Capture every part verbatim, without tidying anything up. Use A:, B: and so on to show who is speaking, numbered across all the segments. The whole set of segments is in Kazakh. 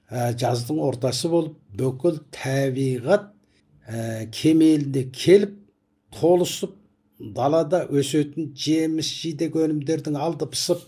A: ә, жаздың ортасы болып, бүкіл табиғат ә, кемеліне келіп, толысып, далада өсетін жеміс жидек өнімдердің алды пысып,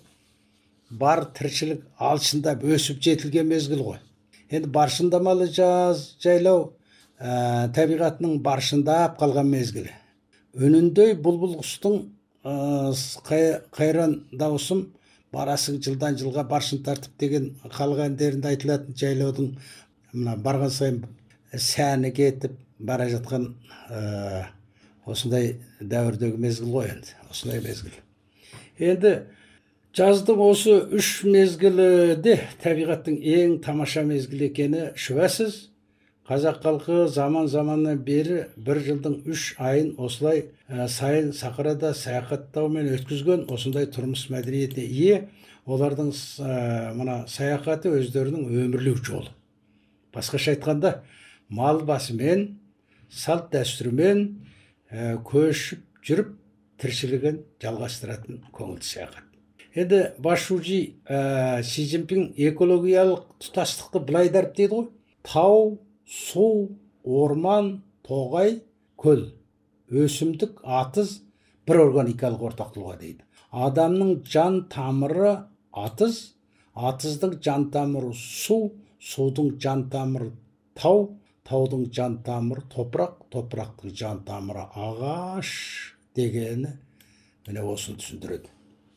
A: бар тіршілік алшындап өсіп жетілген мезгіл ғой. Енді баршындамалы жаз жайлау ә, табиғатының баршындап қалған мезгілі. Үніндей бұлбұл құстың ә, қайран дауысым барасың жылдан жылға баршын тартып деген халық әндерінде айтылатын жайлаудың мына барған сайын сәні кетіп бара жатқан ә, осындай дәуірдегі мезгіл ғой енді, осындай мезгіл. Енді жаздың осы үш мезгілі де табиғаттың ең тамаша мезгілі екені шүбәсіз. Қазақ халқы заман заманнан бері бір жылдың үш айын осылай ә, сайын сахарада саяхаттаумен өткізген, осындай тұрмыс мәдениетіне ие. Олардың ә, мына саяхаты өздерінің өмірлік жолы. Басқаша айтқанда, мал басымен, салт дәстүрмен ә, көшіп жүріп тіршілігін жалғастыратын көңілді саяхат. Енді Башужи ә, Си Цзиньпин экологиялық тұтастықты былай дәріптейді ғой. Тау, су, орман, тоғай, көл, өсімдік, атыз бір органикалық ортақтылығы дейді. Адамның жан тамыры атыз, атыздың жан тамыры су, судың жан тамыры тау, таудың жан тамыры топырақ, топырақтың жан тамыры ағаш дегені міне осыны түсіндіреді.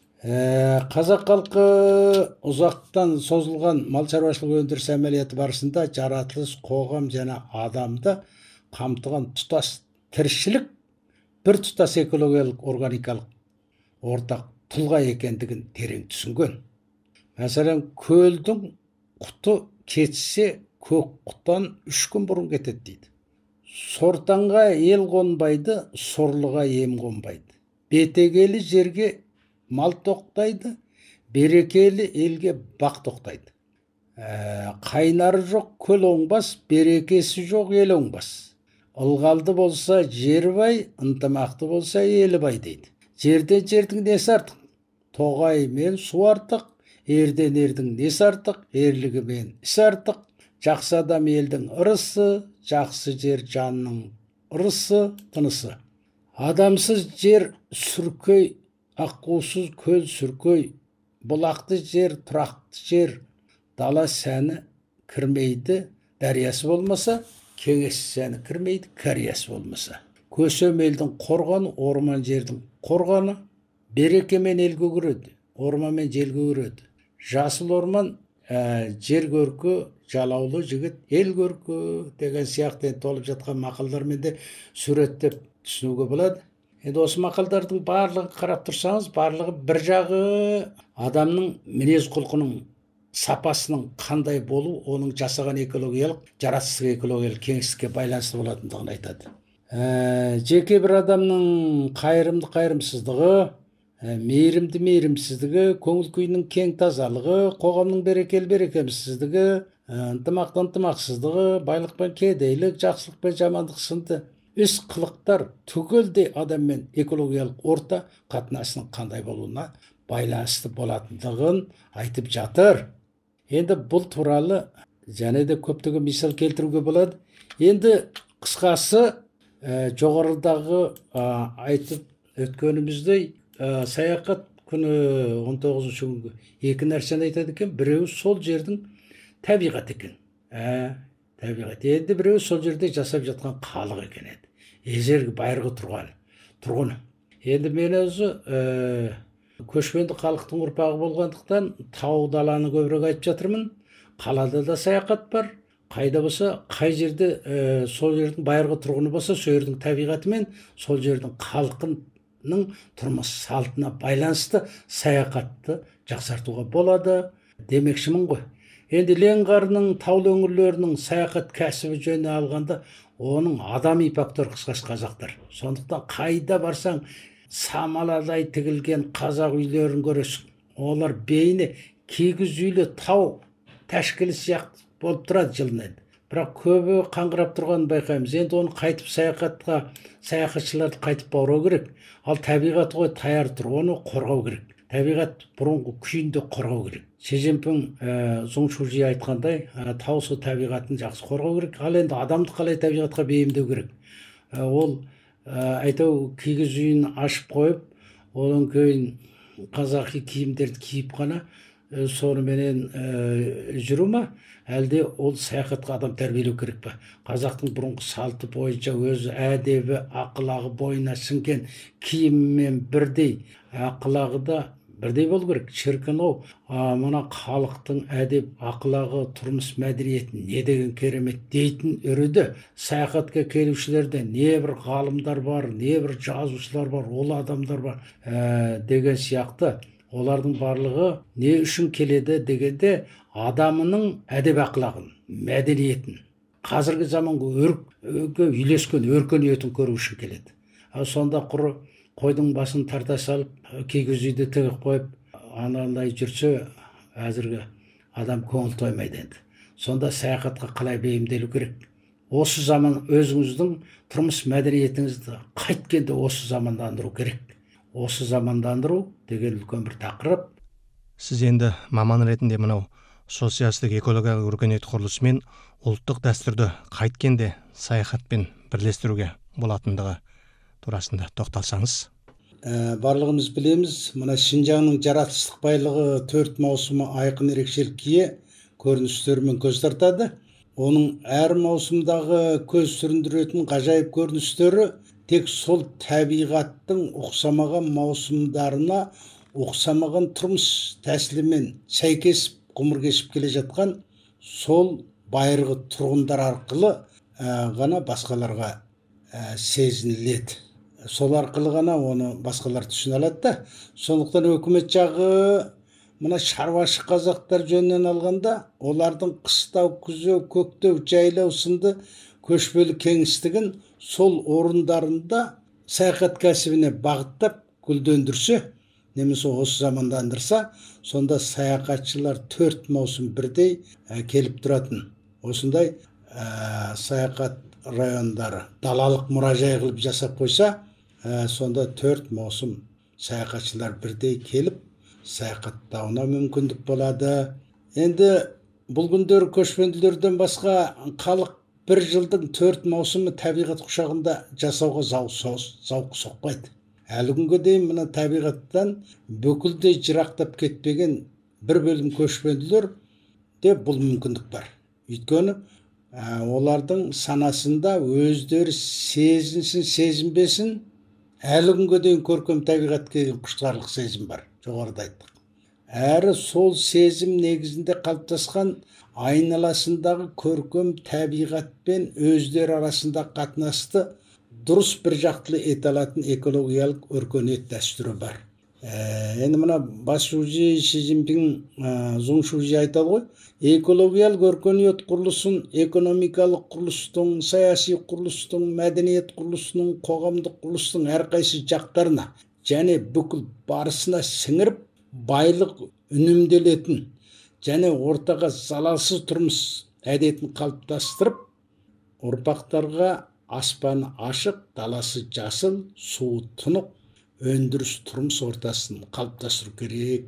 A: Ә, қазақ халқы ұзақтан созылған мал шаруашылығы өндіріс әмелияты барысында жаратылыс, қоғам және адамды қамтыған тұтас тіршілік бір тұтас экологиялық органикалық ортақ тұлға екендігін терең түсінген. Мәселен, көлдің құты кетсе, көк құтан үш күн бұрын кетеді дейді. Сортаңға ел қонбайды, сорлыға ем қонбайды. Бетегелі жерге мал тоқтайды, берекелі елге бақ тоқтайды. Ә, қайнары жоқ көл оңбас, берекесі жоқ ел оңбас. Ылғалды болса жер бай, ынтымақты болса елі бай дейді. Жерден жердің несі артық? Тоғай мен су артық, ерден ердің несі артық? Ерлігі мен іс артық. Жақсы адам елдің ырысы, жақсы жер жанның ырысы, тынысы. Адамсыз жер сүркөй, аққусыз көл сүркөй, бұлақты жер, тұрақты жер, дала сәні кірмейді, дәриясы болмаса, кеңес сәні кірмейді, кәриясы болмаса. Көсем елдің қорғаны, орман жердің қорғаны, берекемен ел көгереді, орманмен жел көгереді. Жасыл орман ә, жер көркі, жалаулы жігіт ел көркі деген сияқты толып жатқан мақалдармен де суреттеп түсінуге болады. Енді осы мақалдардың барлығын қарап тұрсаңыз, барлығы бір жағы адамның мінез құлқының сапасының қандай болу, оның жасаған экологиялық, жаратылыстық экологиялық кеңістікке байланысты болатындығын айтады. Ә, жеке бір адамның қайырымды қайырымсыздығы, ә, мейірімді мейірімсіздігі, көңіл күйінің кең тазалығы, қоғамның берекелі берекемсіздігі, ынтымақты ынтымақсыздығы, байлық пен кедейлік, жақсылық пен жамандық сынды іс қылықтар түгелдей адаммен экологиялық орта қатынасының қандай болуына байланысты болатындығын айтып жатыр. Енді бұл туралы және де көптеген мисал келтіруге болады. Енді қысқасы ә, жоғарыдағы ә, айтып өткеніміздей ә, саяхат күні он тоғызыншы күнгі екі нәрсені айтады екен. Біреуі сол жердің табиғат екен. Ә, табиғат. Енді біреуі сол жерде жасап жатқан халық екен еді. Ежергі байырғы тұрған тұрғыны. Енді мен өзі ә, көшпенді халықтың ұрпағы болғандықтан тау даланы көбірек айтып жатырмын. Қалада да саяхат бар. Қайда болса, қай жерде ә, сол жердің байырғы тұрғыны болса, сол жердің табиғаты мен сол жердің халқының тұрмыс салтына байланысты саяхатты жақсартуға болады демекшімін ғой. Енді Ленғарының таулы өңірлерінің саяхат кәсібі жөніне алғанда, оның адами фактор қысқасы қазақтар. Сондықтан қайда барсаң самаладай тігілген қазақ үйлерін көресің. Олар бейне кигіз үйлі тау тәшкілі сияқты болып тұрады жылынан. Бірақ көбі қаңғырап тұрғанын байқаймыз. Енді оны қайтып саяхатқа, саяхатшыларды қайтып баурау керек. Ал табиғаты ғой таяр тұр, оны қорғау керек. табиғат бұрынғы күйінде қорғау керек. Си Цзиньпин Зоңшужи айтқандай, таусу табиғатын жақсы қорғау керек. Ал енді адамды қалай табиғатқа бейімдеу керек. Ол айтау кигіз үйін ашып қойып, одан кейін қазақи киімдерді киіп қана соныменен жүру ма, әлде ол саяхатқа адам тәрбиелеу керек па? Қазақтың бұрынғы салты бойынша өз әдебі, ақылағы бойына сіңген киіммен бірдей, ақылағы да бірдей болу керек. Шіркін ау, мына халықтың әдеп, ақылағы, тұрмыс мәдениеті не деген керемет дейтін үреді. Саяхатқа келушілерде не бір ғалымдар бар, не бір жазушылар бар, ол адамдар бар деген сияқты. Олардың барлығы не үшін келеді дегенде, адамының әдеп ақылағын, мәдениетін, қазіргі заманғы өрге үйлескен өркениетін көру үшін келеді. Сонда құры қойдың басын тарта салып, кигіз үйді тігіп қойып, аналай жүрсе, әзірге адам көңіл тоймайды енді. Сонда саяхатқа қалай бейімделу керек? Осы заман өзіңіздің тұрмыс мәдениетіңізді қайткенде осы замандандыру керек. Осы замандандыру деген үлкен бір тақырып.
B: Сіз енді маман ретінде мынау социалистік экологиялық өркениет құрылысы мен ұлттық дәстүрді қайткенде саяхатпен бірлестіруге болатындығы турасында тоқталсаңыз.
A: Ә, барлығымыз білеміз, мына Шинжаңның жаратылыстық байлығы төрт маусымы айқын ерекшелікке көріністерімен көз тартады. Оның әр маусымдағы көз сүріндіретін ғажайып көріністері тек сол табиғаттың ұқсамаған маусымдарына, ұқсамаған тұрмыс тәсілімен сәйкес ғұмыр кешіп келе жатқан сол байырғы тұрғындар арқылы ғана басқаларға сезініледі. Сол арқылы ғана оны басқалар түсіне алады да. Сондықтан өкімет жағы мына шаруашы қазақтар жөнінен алғанда, олардың қыстау, күзеу, көктеу, жайлау сынды көшпелі кеңістігін сол орындарында саяхат кәсібіне бағыттап гүлдендірсе, немесе осы замандандырса, сонда саяхатшылар төрт маусым бірдей келіп тұратын. Осындай саяхат райондары далалық мұражай қылып жасап қойса, сонда төрт маусым саяхатшылар бірдей келіп саяхаттауына мүмкіндік болады. Енді бұл күндері көшпенділерден басқа халық бір жылдың төрт маусымы табиғат құшағында жасауға зауқы соқпайды. Әлі күнге дейін мына табиғаттан бүкілдей жырақтап кетпеген бір бөлім көшпенділер де бұл мүмкіндік бар. Өйткені олардың санасында өздері сезінсін, сезінбесін, әлі күнге дейін көркем табиғатқа деген құштарлық сезім бар. Жоғарыда айттық. Әрі сол сезім негізінде қалыптасқан айналасындағы көркем табиғатпен өздері арасында қатынасты дұрыс бір жақтылы ете алатын экологиялық өркениет дәстүрі бар. Енді мына Басшужи Си Цзиньпин Зоңшужи айтады ғой, экологиялық өркениет құрылысын экономикалық құрылыстың, саяси құрылыстың, мәдениет құрылысының, қоғамдық құрылыстың әрқайсы жақтарына және бүкіл барысына сіңіріп, байлық үнемделетін және ортаға залалсыз тұрмыс әдетін қалыптастырып, ұрпақтарға аспаны ашық, даласы жасыл, суы тұнық, өндіріс тұрмыс ортасын қалыптастыру керек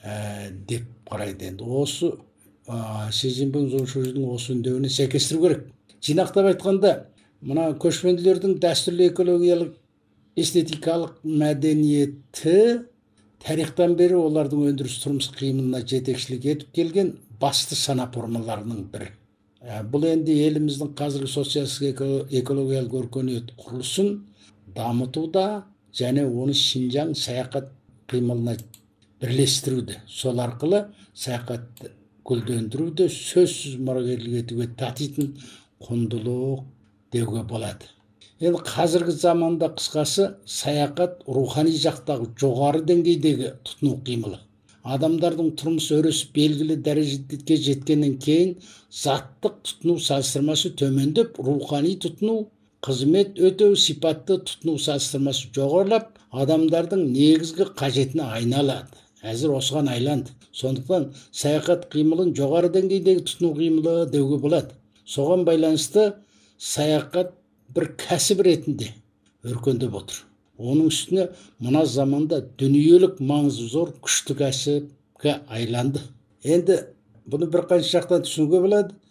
A: деп қарайды. Енді осы Си Цзиньпин Зоңшужидің осы үндеуіне сәйкестіру керек. Жинақтап айтқанда, мына көшпенділердің дәстүрлі экологиялық эстетикалық мәдениеті тарихтан бері олардың өндіріс тұрмыс қимылына жетекшілік етіп келген басты сана формаларының бірі. Бұл енді еліміздің қазіргі социалистік экологиялық өркениет құрылысын дамытуда және оны Шинжаң саяхат қимылына бірлестіруде, сол арқылы саяхатты гүлдендіруде сөзсіз мұрагерлік етуге татитын құндылық деуге болады. Енді қазіргі заманда қысқасы саяхат рухани жақтағы жоғары деңгейдегі тұтыну қимылы. Адамдардың тұрмыс өресі белгілі дәрежеге жеткеннен кейін заттық тұтыну салыстырмасы төмендеп, рухани тұтыну, қызмет өтеу сипатты тұтыну салыстырмасы жоғарылап, адамдардың негізгі қажетіне айналады. Әзір осыған айланды. Сондықтан саяхат қимылын жоғары деңгейдегі тұтыну қимылы деуге болады. Соған байланысты саяхат бір кәсіп ретінде өркендеп отыр. оның үстіне мына заманда дүниелік маңызы зор күшті кәсіпке айланды. Енді бұны бір қанша жақтан түсінуге болады.